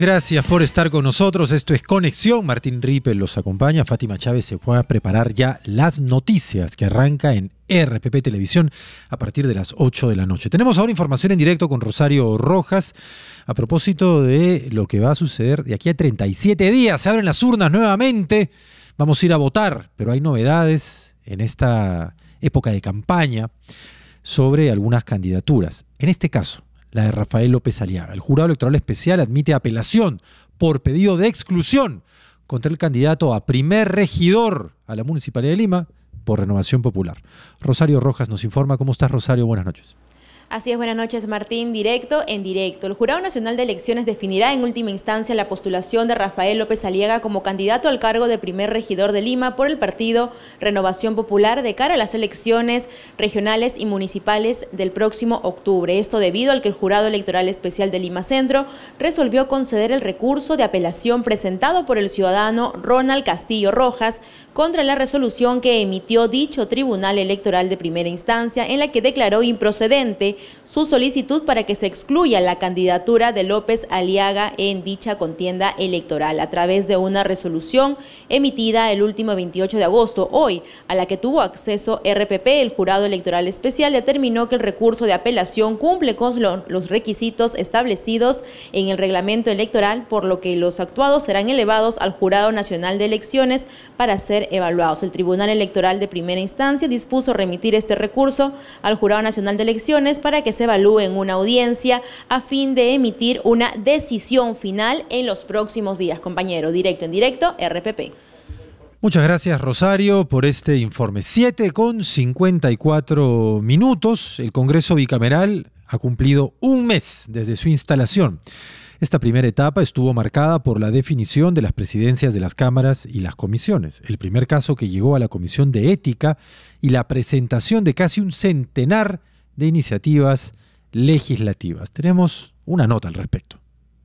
Gracias por estar con nosotros. Esto es Conexión. Martín Rippel los acompaña. Fátima Chávez se fue a preparar ya las noticias que arranca en RPP Televisión a partir de las 8 de la noche. Tenemos ahora información en directo con Rosario Rojas a propósito de lo que va a suceder de aquí a 37 días. Se abren las urnas nuevamente. Vamos a ir a votar, pero hay novedades en esta época de campaña sobre algunas candidaturas. En este caso, la de Rafael López Aliaga. El Jurado Electoral Especial admite apelación por pedido de exclusión contra el candidato a primer regidor a la Municipalidad de Lima por Renovación Popular. Rosario Rojas nos informa. ¿Cómo estás, Rosario? Buenas noches. Así es, buenas noches, Martín. Directo en directo. El Jurado Nacional de Elecciones definirá en última instancia la postulación de Rafael López Aliaga como candidato al cargo de primer regidor de Lima por el partido Renovación Popular de cara a las elecciones regionales y municipales del próximo octubre. Esto debido al que el Jurado Electoral Especial de Lima Centro resolvió conceder el recurso de apelación presentado por el ciudadano Ronald Castillo Rojas contra la resolución que emitió dicho Tribunal Electoral de Primera Instancia, en la que declaró improcedente su solicitud para que se excluya la candidatura de López Aliaga en dicha contienda electoral a través de una resolución emitida el último 28 de agosto, hoy, a la que tuvo acceso RPP. El Jurado Electoral Especial determinó que el recurso de apelación cumple con los requisitos establecidos en el reglamento electoral, por lo que los actuados serán elevados al Jurado Nacional de Elecciones para ser evaluados. El Tribunal Electoral de Primera Instancia dispuso remitir este recurso al Jurado Nacional de Elecciones para que se evalúe en una audiencia a fin de emitir una decisión final en los próximos días. Compañero, directo en directo, RPP. Muchas gracias, Rosario, por este informe. 7:54. El Congreso Bicameral ha cumplido un mes desde su instalación. Esta primera etapa estuvo marcada por la definición de las presidencias de las cámaras y las comisiones, el primer caso que llegó a la Comisión de Ética y la presentación de casi un centenar de iniciativas legislativas. Tenemos una nota al respecto.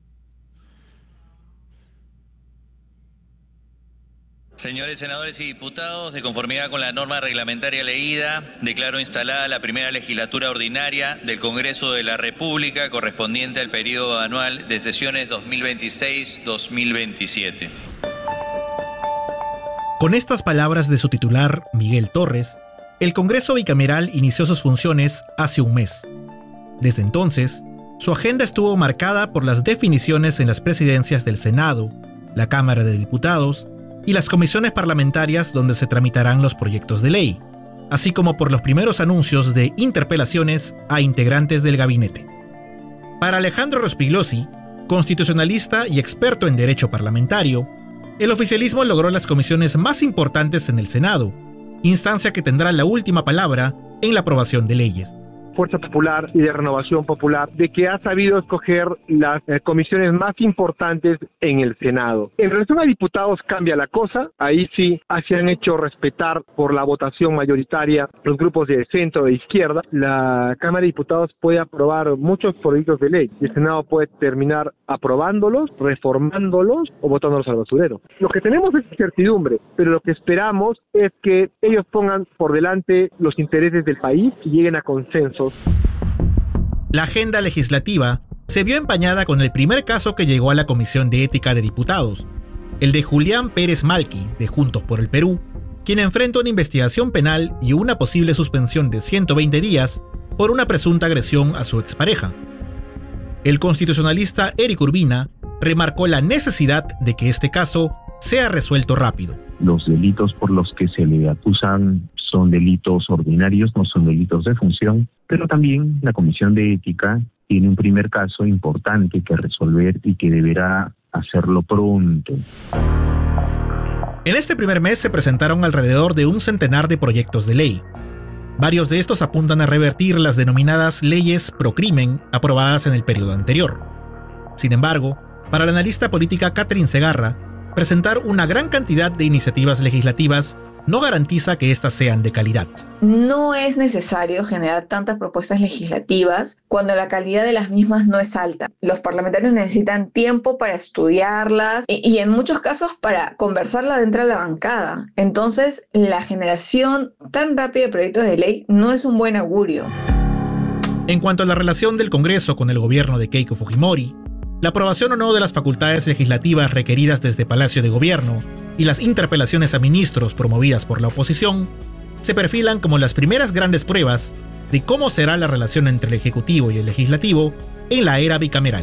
Señores senadores y diputados, de conformidad con la norma reglamentaria leída, declaro instalada la primera legislatura ordinaria del Congreso de la República correspondiente al periodo anual de sesiones 2026-2027. Con estas palabras de su titular, Miguel Torres, el Congreso Bicameral inició sus funciones hace un mes. Desde entonces, su agenda estuvo marcada por las definiciones en las presidencias del Senado, la Cámara de Diputados y las comisiones parlamentarias donde se tramitarán los proyectos de ley, así como por los primeros anuncios de interpelaciones a integrantes del gabinete. Para Alejandro Rospigliosi, constitucionalista y experto en derecho parlamentario, el oficialismo logró las comisiones más importantes en el Senado, instancia que tendrá la última palabra en la aprobación de leyes. Fuerza Popular y de Renovación Popular, de que ha sabido escoger las comisiones más importantes en el Senado. En relación a diputados cambia la cosa, ahí sí se han hecho respetar por la votación mayoritaria los grupos de centro e izquierda. La Cámara de Diputados puede aprobar muchos proyectos de ley y el Senado puede terminar aprobándolos, reformándolos o votándolos al basurero. Lo que tenemos es incertidumbre, pero lo que esperamos es que ellos pongan por delante los intereses del país y lleguen a consensos. La agenda legislativa se vio empañada con el primer caso que llegó a la Comisión de Ética de Diputados, el de Julián Pérez Malqui, de Juntos por el Perú, quien enfrenta una investigación penal y una posible suspensión de 120 días por una presunta agresión a su expareja. El constitucionalista Eric Urbina remarcó la necesidad de que este caso sea resuelto rápido. Los delitos por los que se le acusan son delitos ordinarios, no son delitos de función, pero también la Comisión de Ética tiene un primer caso importante que resolver y que deberá hacerlo pronto. En este primer mes se presentaron alrededor de un centenar de proyectos de ley. Varios de estos apuntan a revertir las denominadas leyes pro-crimen aprobadas en el periodo anterior. Sin embargo, para la analista política Catherine Segarra, presentar una gran cantidad de iniciativas legislativas no garantiza que éstas sean de calidad. No es necesario generar tantas propuestas legislativas cuando la calidad de las mismas no es alta. Los parlamentarios necesitan tiempo para estudiarlas y en muchos casos para conversarlas dentro de la bancada. Entonces, la generación tan rápida de proyectos de ley no es un buen augurio. En cuanto a la relación del Congreso con el gobierno de Keiko Fujimori, La aprobación o no de las facultades legislativas requeridas desde Palacio de Gobierno y las interpelaciones a ministros promovidas por la oposición se perfilan como las primeras grandes pruebas de cómo será la relación entre el Ejecutivo y el Legislativo en la era bicameral.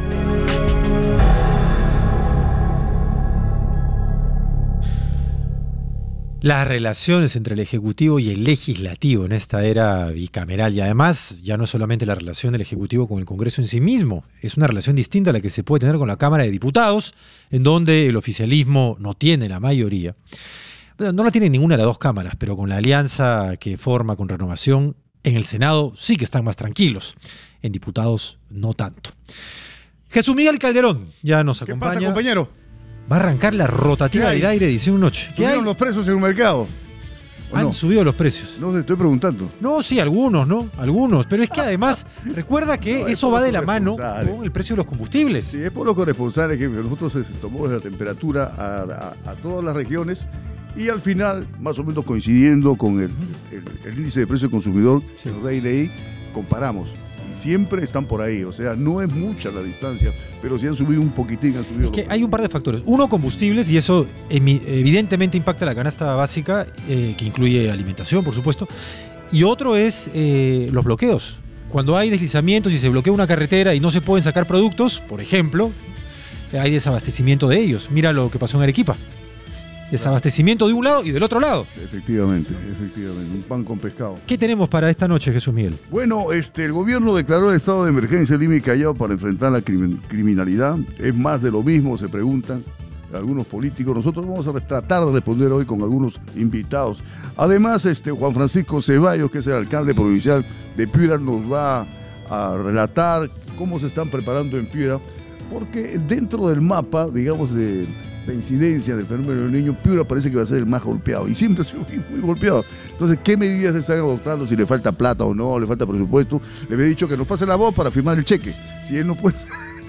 Las relaciones entre el Ejecutivo y el Legislativo en esta era bicameral, y además ya no es solamente la relación del Ejecutivo con el Congreso en sí mismo, es una relación distinta a la que se puede tener con la Cámara de Diputados, en donde el oficialismo no tiene la mayoría. Bueno, no la tiene ninguna de las dos cámaras, pero con la alianza que forma con Renovación, en el Senado sí que están más tranquilos, en diputados no tanto. Jesús Miguel Calderón ya nos acompaña. ¿Qué pasa, compañero? Va a arrancar la rotativa del aire edición noche. ¿Qué hay? ¿Subieron los precios en el mercado? Han subido los precios. No te estoy preguntando. No, sí, algunos, ¿no? Algunos. Pero es que además, recuerda que eso va de la mano con el precio de los combustibles. Sí, es por los corresponsales que nosotros tomamos la temperatura a todas las regiones y al final, más o menos coincidiendo con el índice de precio del consumidor, sí, el DIRI, comparamos. Y siempre están por ahí, o sea, no es mucha la distancia, pero sí han subido un poquitín. Es que hay un par de factores. Uno, combustibles, y eso evidentemente impacta la canasta básica, que incluye alimentación, por supuesto. Y otro es los bloqueos. Cuando hay deslizamientos y se bloquea una carretera y no se pueden sacar productos, por ejemplo, hay desabastecimiento de ellos. Mira lo que pasó en Arequipa. Desabastecimiento de un lado y del otro lado. Efectivamente, un pan con pescado. ¿Qué tenemos para esta noche, Jesús Miguel? Bueno, el gobierno declaró el estado de emergencia en Lima y Callao para enfrentar la criminalidad. Es más de lo mismo, se preguntan algunos políticos. Nosotros vamos a tratar de responder hoy con algunos invitados. Además, Juan Francisco Ceballos, que es el alcalde provincial de Piura, nos va a relatar cómo se están preparando en Piura, porque dentro del mapa, digamos, de incidencia del fenómeno del niño, Piura parece que va a ser el más golpeado y siempre ha sido muy golpeado. Entonces, ¿qué medidas se están adoptando? Si le falta plata o no, le falta presupuesto. Le había dicho que nos pase la voz para firmar el cheque. Si él no puede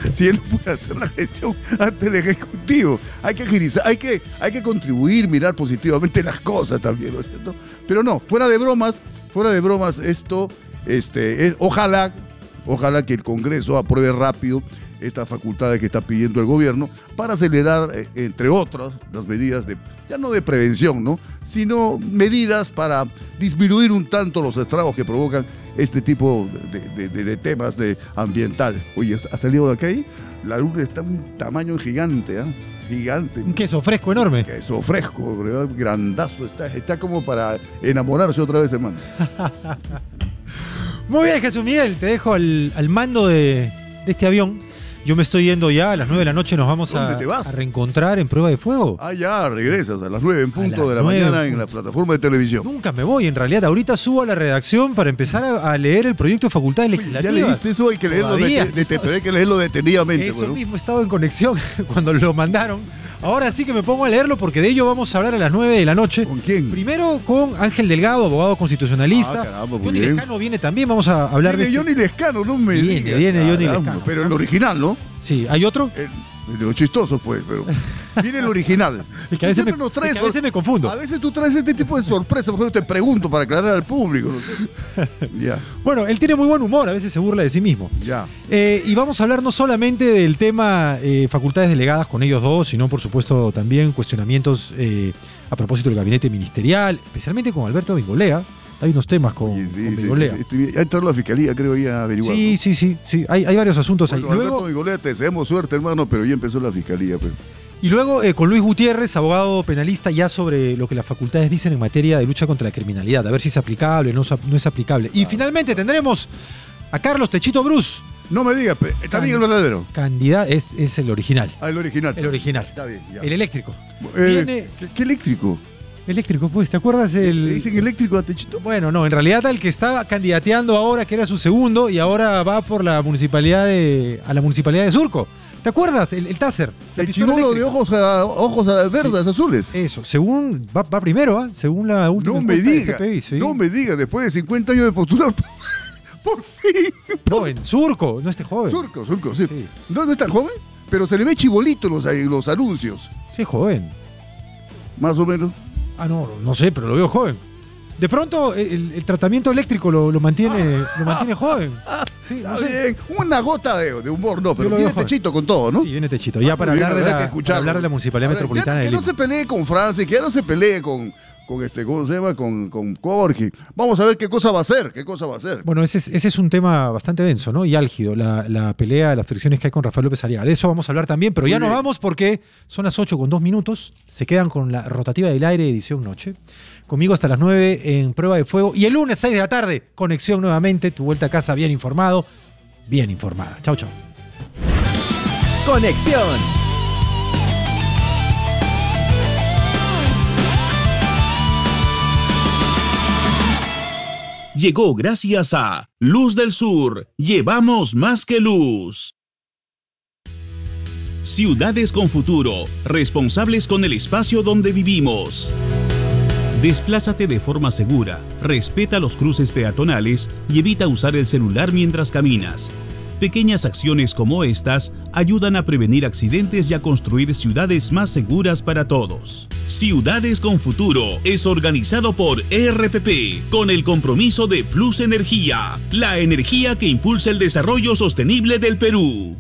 hacer la gestión ante el Ejecutivo, hay que agilizar, hay que contribuir, mirar positivamente las cosas también, ¿no es cierto? Pero no, fuera de bromas, esto, ojalá que el Congreso apruebe rápido estas facultades que está pidiendo el gobierno para acelerar, entre otras, las medidas ya no de prevención, ¿no?, sino medidas para disminuir un tanto los estragos que provocan este tipo de temas ambientales. Oye, ¿ha salido de acá? La luna está en un tamaño gigante, ¿eh? Gigante. Un queso fresco enorme. Queso fresco, grandazo, está como para enamorarse otra vez, hermano. Muy bien, Jesús Miguel, te dejo al mando de este avión. Yo me estoy yendo ya, a las 9 de la noche nos vamos a reencontrar en Prueba de Fuego. Ah, ya, regresas a las 9 en punto de la mañana en la plataforma de televisión. Nunca me voy, en realidad. Ahorita subo a la redacción para empezar a leer el proyecto de facultades legislativas. ¿Ya leíste eso? Hay que leerlo detenidamente. Eso mismo, estaba en conexión cuando lo mandaron. Ahora sí que me pongo a leerlo porque de ello vamos a hablar a las 9 de la noche. ¿Con quién? Primero con Ángel Delgado, abogado constitucionalista. Caramba, Johnny Lescano viene también, vamos a hablar de Johnny Lescano, no me digas. Viene Johnny Lescano. Pero el original, ¿no? Sí, ¿hay otro? De los chistosos, pues, pero viene el original. Es que a veces me confundo. A veces tú traes este tipo de sorpresas, por ejemplo, te pregunto para aclarar al público. ¿No? Ya. Bueno, él tiene muy buen humor, a veces se burla de sí mismo. Ya. Y vamos a hablar no solamente del tema facultades delegadas con ellos dos, sino por supuesto también cuestionamientos a propósito del gabinete ministerial, especialmente con Alberto Bengolea. Hay unos temas con Bengolea. Ha entrado la fiscalía, creo, ya a averiguar. Sí. Hay varios asuntos ahí. Alberto Bengolea, te deseamos suerte, hermano, pero ya empezó la fiscalía. Pero. Y luego con Luis Gutiérrez, abogado penalista, ya sobre lo que las facultades dicen en materia de lucha contra la criminalidad, a ver si es aplicable o no es aplicable. Y finalmente tendremos a Carlos Techito Bruce. No me digas, está bien el verdadero. Candidato, es el original. Ah, el original. El original. Está bien, ya. El eléctrico. ¿Qué eléctrico? Eléctrico, pues, ¿te acuerdas? ¿Le dicen eléctrico a Techito? Bueno, no, en realidad el que estaba candidateando ahora, que era su segundo, y ahora va por la municipalidad a la municipalidad de Surco. ¿Te acuerdas? El Taser. El chibolo de ojos verdes, sí, azules. Eso, según va primero, según la última encuesta de CPI. Sí. No me diga, después de 50 años de postular, por fin. No, en Surco, no este joven. Surco, sí. No es tan joven, pero se le ve chibolito los anuncios. Sí, joven. Más o menos. No sé, pero lo veo joven. De pronto el tratamiento eléctrico lo mantiene joven. Sí, Está no sé. bien. Una gota de humor, no, pero lo viene veo Techito con todo, ¿no? Sí, viene Techito. Ya para hablar, para hablar de la Municipalidad Metropolitana de Que Lima. no se pelee con Francia, que ya no se pelee con ¿cómo se llama? Con Jorge. Vamos a ver qué cosa va a hacer, Bueno, ese es un tema bastante denso, ¿no? Y álgido, la pelea, las fricciones que hay con Rafael López Aliaga. De eso vamos a hablar también, pero Muy ya bien. nos vamos porque son las 8:02. Se quedan con la rotativa del aire, edición noche. Conmigo hasta las 9 en Prueba de Fuego. Y el lunes, 6 de la tarde, conexión nuevamente. Tu vuelta a casa bien informado, bien informada. Chau, chau. Conexión. Llegó gracias a Luz del Sur. Llevamos más que luz. Ciudades con futuro, responsables con el espacio donde vivimos. Desplázate de forma segura, respeta los cruces peatonales y evita usar el celular mientras caminas. Pequeñas acciones como estas ayudan a prevenir accidentes y a construir ciudades más seguras para todos. Ciudades con Futuro es organizado por ERPP con el compromiso de Plus Energía, la energía que impulsa el desarrollo sostenible del Perú.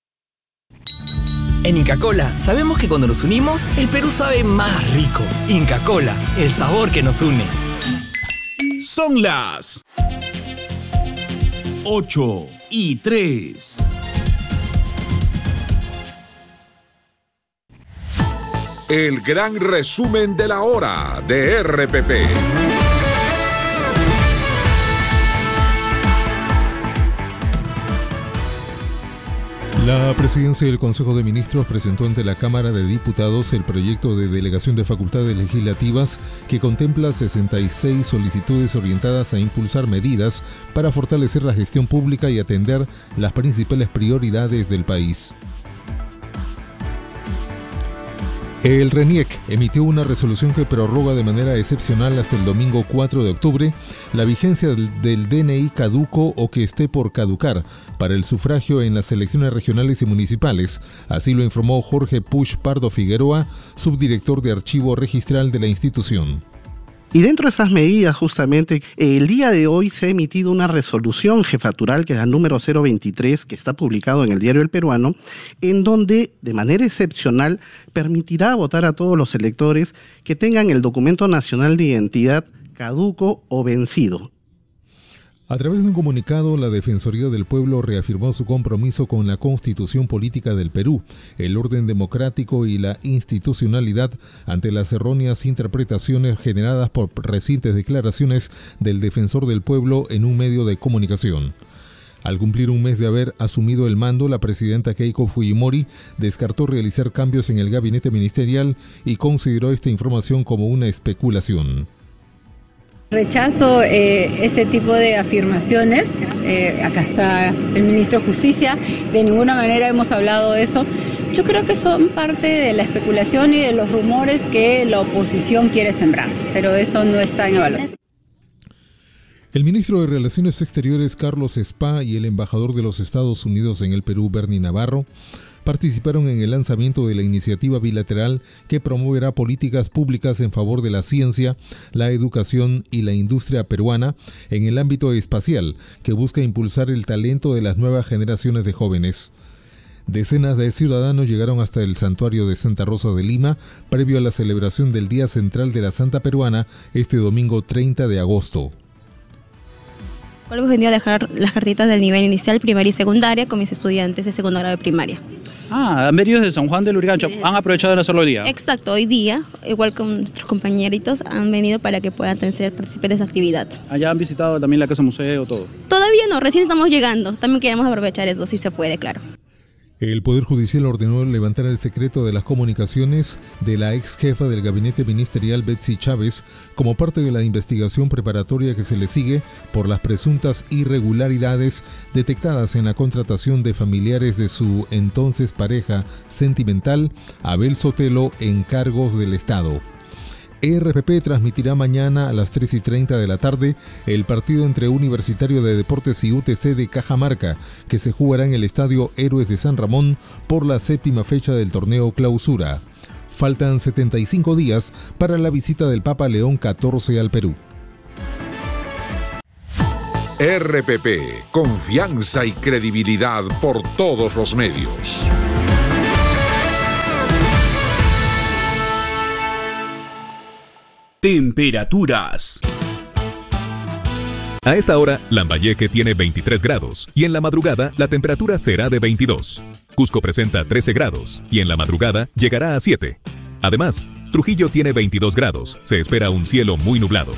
En Inca Kola sabemos que cuando nos unimos, el Perú sabe más rico. Inca Kola, el sabor que nos une. Son las 8:03. El gran resumen de la hora de RPP. La presidencia del Consejo de Ministros presentó ante la Cámara de Diputados el proyecto de delegación de facultades legislativas que contempla 66 solicitudes orientadas a impulsar medidas para fortalecer la gestión pública y atender las principales prioridades del país. El RENIEC emitió una resolución que prorroga de manera excepcional hasta el domingo 4 de octubre la vigencia del DNI caduco o que esté por caducar para el sufragio en las elecciones regionales y municipales. Así lo informó Jorge Puch Pardo Figueroa, subdirector de archivo registral de la institución. Y dentro de esas medidas, justamente, el día de hoy se ha emitido una resolución jefatural, que es la número 023, que está publicado en el Diario El Peruano, en donde, de manera excepcional, permitirá votar a todos los electores que tengan el documento nacional de identidad caduco o vencido. A través de un comunicado, la Defensoría del Pueblo reafirmó su compromiso con la Constitución Política del Perú, el orden democrático y la institucionalidad ante las erróneas interpretaciones generadas por recientes declaraciones del Defensor del Pueblo en un medio de comunicación. Al cumplir un mes de haber asumido el mando, la presidenta Keiko Fujimori descartó realizar cambios en el gabinete ministerial y consideró esta información como una especulación. Rechazo ese tipo de afirmaciones. Acá está el ministro de Justicia. De ninguna manera hemos hablado de eso. Yo creo que son parte de la especulación y de los rumores que la oposición quiere sembrar, pero eso no está en evaluación. El ministro de Relaciones Exteriores, Carlos Spa, y el embajador de los Estados Unidos en el Perú, Bernie Navarro, participaron en el lanzamiento de la iniciativa bilateral que promoverá políticas públicas en favor de la ciencia, la educación y la industria peruana en el ámbito espacial, que busca impulsar el talento de las nuevas generaciones de jóvenes. Decenas de ciudadanos llegaron hasta el santuario de Santa Rosa de Lima, previo a la celebración del Día Central de la Santa Peruana este domingo 30 de agosto. Hemos venido a dejar las cartitas del nivel inicial, primaria y secundaria con mis estudiantes de segundo grado de primaria. Han venido desde San Juan del Lurigancho, sí. Han aprovechado de hacerlo hoy día. Exacto, hoy día, igual con nuestros compañeritos, han venido para que puedan ser participantes de esa actividad. ¿Allá han visitado también la casa museo, todo? Todavía no, recién estamos llegando, también queremos aprovechar eso, si se puede, claro. El Poder Judicial ordenó levantar el secreto de las comunicaciones de la ex jefa del gabinete ministerial Betsy Chávez como parte de la investigación preparatoria que se le sigue por las presuntas irregularidades detectadas en la contratación de familiares de su entonces pareja sentimental, Abel Sotelo, en cargos del Estado. ERPP transmitirá mañana a las 3:30 de la tarde el partido entre Universitario de Deportes y UTC de Cajamarca, que se jugará en el Estadio Héroes de San Ramón por la 7ª fecha del torneo Clausura. Faltan 75 días para la visita del Papa León XIV al Perú. RPP, confianza y credibilidad por todos los medios. Temperaturas. A esta hora, Lambayeque tiene 23 grados y en la madrugada la temperatura será de 22. Cusco presenta 13 grados y en la madrugada llegará a 7. Además, Trujillo tiene 22 grados. Se espera un cielo muy nublado.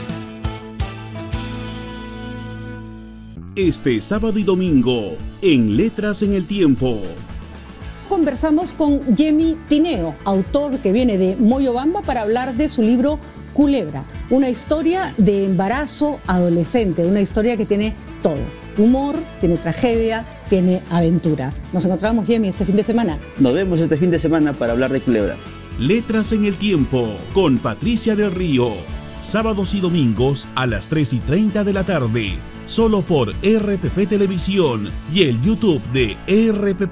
Este sábado y domingo, en Letras en el Tiempo. Conversamos con Yemi Tineo, autor que viene de Moyobamba, para hablar de su libro Culebra, una historia de embarazo adolescente, una historia que tiene todo: humor, tiene tragedia, tiene aventura. Nos encontramos, Yemi, este fin de semana. Nos vemos este fin de semana para hablar de Culebra. Letras en el Tiempo, con Patricia del Río. Sábados y domingos a las 3:30 de la tarde. Solo por RPP Televisión y el YouTube de RPP.